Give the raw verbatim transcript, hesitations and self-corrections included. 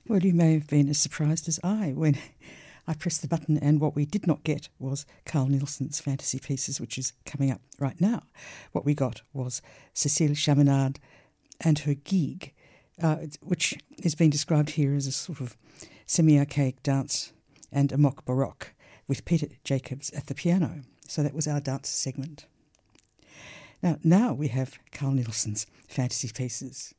Well, you may have been as surprised as I when I pressed the button and what we did not get was Carl Nielsen's Fantasy Pieces, which is coming up right now. What we got was Cécile Chaminade and her gig, uh, which is being described here as a sort of semi-archaic dance and a mock baroque with Peter Jacobs at the piano. So that was our dance segment. Now, now we have Carl Nielsen's Fantasy Pieces.